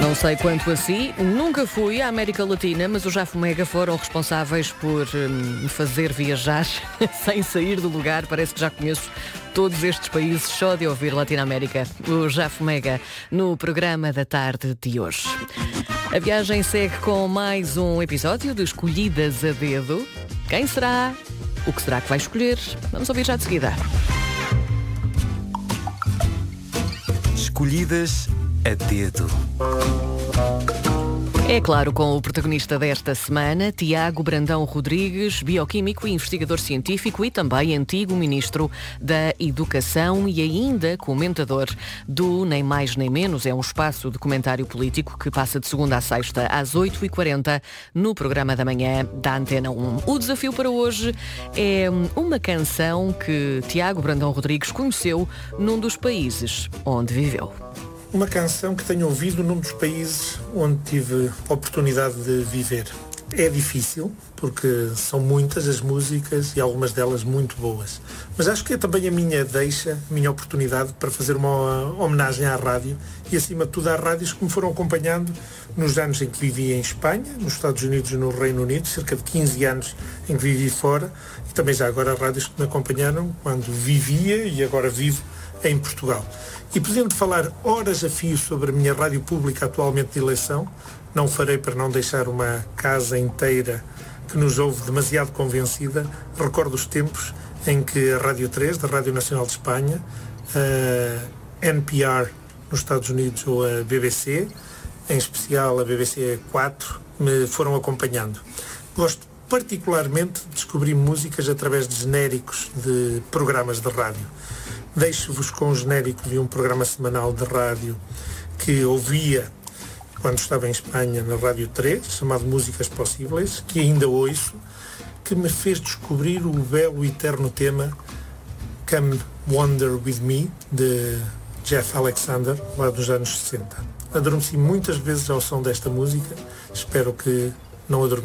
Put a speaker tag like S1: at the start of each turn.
S1: Não sei quanto a si, nunca fui à América Latina, mas os Jafomega foram responsáveis por me fazer viajar sem sair do lugar. Parece que já conheço todos estes países só de ouvir Latinoamérica. O Jafomega no programa da tarde de hoje. A viagem segue com mais um episódio de Escolhidas a Dedo. Quem será? O que será que vai escolher? Vamos ouvir já de seguida.
S2: Escolhidas a dedo.
S1: É claro, com o protagonista desta semana, Tiago Brandão Rodrigues, bioquímico e investigador científico e também antigo ministro da Educação e ainda comentador do Nem Mais Nem Menos. É um espaço de comentário político que passa de segunda a sexta às 8h40 no programa da manhã da Antena 1. O desafio para hoje é uma canção que Tiago Brandão Rodrigues conheceu num dos países onde viveu.
S3: Uma canção que tenho ouvido num dos países onde tive a oportunidade de viver. É difícil, porque são muitas as músicas e algumas delas muito boas. Mas acho que é também a minha deixa, a minha oportunidade para fazer uma homenagem à rádio e, acima de tudo, às rádios que me foram acompanhando nos anos em que vivi em Espanha, nos Estados Unidos e no Reino Unido, cerca de 15 anos em que vivi fora, e também já agora rádios que me acompanharam quando vivia e agora vivo em Portugal. E podendo falar horas a fio sobre a minha rádio pública atualmente de eleição, não farei para não deixar uma casa inteira que nos ouve demasiado convencida. Recordo os tempos em que a Rádio 3, da Rádio Nacional de Espanha, a NPR nos Estados Unidos ou a BBC, em especial a BBC 4, me foram acompanhando. Gosto particularmente de descobrir músicas através de genéricos de programas de rádio. Deixo-vos com o genérico de um programa semanal de rádio que ouvia quando estava em Espanha na Rádio 3, chamado Músicas Possíveis, que ainda ouço, que me fez descobrir o belo e eterno tema Come Wander With Me, de Jeff Alexander, lá dos anos 60. Adormeci muitas vezes ao som desta música, espero que não adormeça.